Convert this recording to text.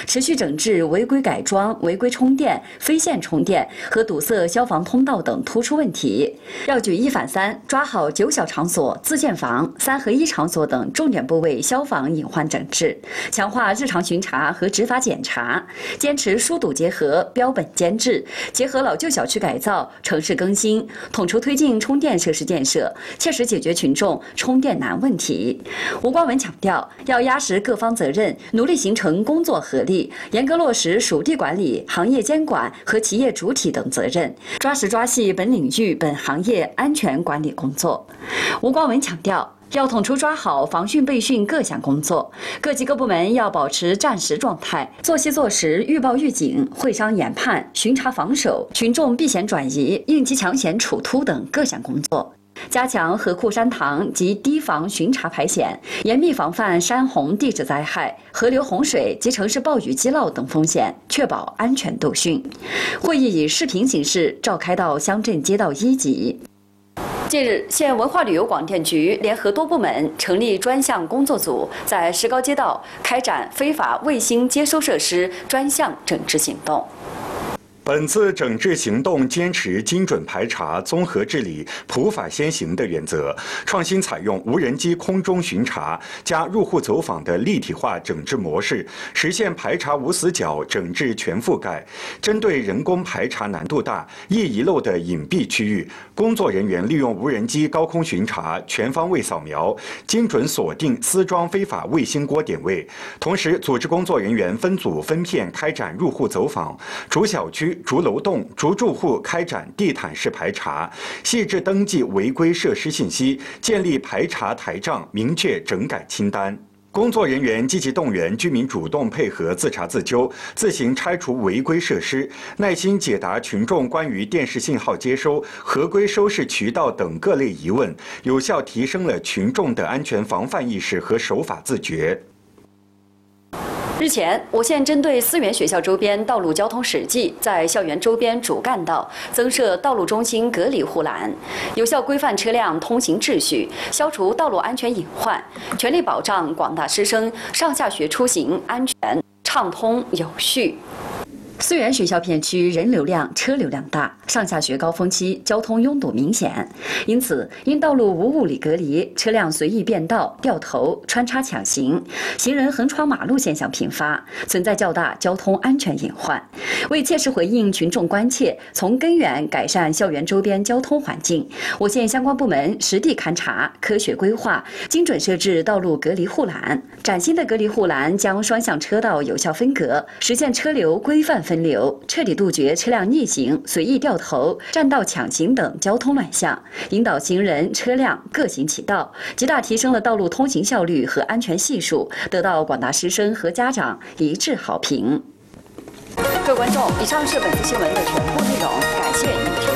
持续整治违规改装、违规充电、非线充电和堵塞消防通道等突出问题。要举一反三，抓好9小场所、自建房、3合1场所等重点部位消防隐患整治，强化日常巡查和执法检查，坚持疏堵结合、标本兼治，结合老旧小区改造、城市更新，统筹推进充电设施建设，切实解决群众充电难问题。吴光文强调，要压实各方责任，努力形成工作合力，严格落实属地管理、行业监管和企业主体等责任，抓实抓细本领域、本行业安全管理工作。吴光文强调，要统筹抓好防汛备汛各项工作，各级各部门要保持战时状态，做细做实，预报预警、会商研判、巡查防守、群众避险转移、应急抢险处突等各项工作。加强河库山塘及堤防巡查排险，严密防范山洪地质灾害、河流洪水及城市暴雨积涝等风险，确保安全度汛。会议以视频形式召开到乡镇街道1级。近日，县文化旅游广电局联合多部门成立专项工作组，在石膏街道开展非法卫星接收设施专项整治行动。 本次整治行动坚持精准排查、综合治理、普法先行的原则，创新采用无人机空中巡查加入户走访的立体化整治模式，实现排查无死角、整治全覆盖。针对人工排查难度大、易遗漏的隐蔽区域，工作人员利用无人机高空巡查、全方位扫描，精准锁定私装非法卫星锅点位。同时，组织工作人员分组分片开展入户走访，逐小区、逐楼栋、逐住户开展地毯式排查，细致登记违规设施信息，建立排查台账，明确整改清单。工作人员积极动员居民主动配合自查自纠，自行拆除违规设施，耐心解答群众关于电视信号接收、合规收视渠道等各类疑问，有效提升了群众的安全防范意识和守法自觉。 日前，我县针对思源学校周边道路交通实际，在校园周边主干道增设道路中心隔离护栏，有效规范车辆通行秩序，消除道路安全隐患，全力保障广大师生上下学出行安全畅通有序。思源学校片区人流量、车流量大，上下学高峰期交通拥堵明显，因此因道路无物理隔离，车辆随意变道、掉头、穿插抢行，行人横穿马路现象频发，存在较大交通安全隐患。为切实回应群众关切，从根源改善校园周边交通环境，我县相关部门实地勘察、科学规划，精准设置道路隔离护栏。崭新的隔离护栏将双向车道有效分隔，实现车流规范分流，彻底杜绝车辆逆行、随意掉头、占道抢行等交通乱象，引导行人、车辆各行其道，极大提升了道路通行效率和安全系数，得到广大师生和家长一致好评。各位观众，以上是本次新闻的全部内容，感谢您的收看。